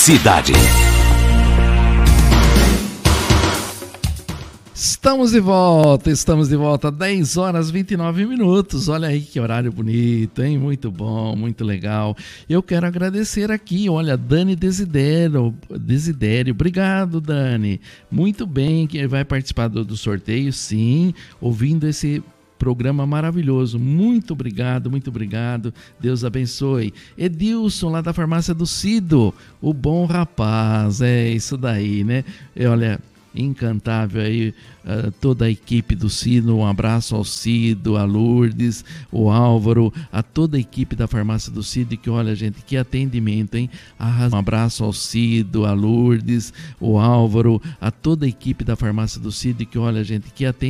Cidade. Estamos de volta, 10 horas 29 minutos. Olha aí que horário bonito, hein? Muito bom, muito legal. Eu quero agradecer aqui, olha, Dani Desidério, obrigado, Dani. Muito bem, que vai participar do sorteio, sim, ouvindo esse programa maravilhoso. Muito obrigado, muito obrigado. Deus abençoe. Edilson, lá da farmácia do Cido, o bom rapaz, é isso daí, né? Olha, encantável aí, toda a equipe do Cido, um abraço ao Cido, a Lourdes, o Álvaro, a toda a equipe da farmácia do Cido, que olha, gente, que atendimento, hein? Um abraço ao Cido, a Lourdes, o Álvaro, a toda a equipe da farmácia do Cido, que olha, gente, que atendimento.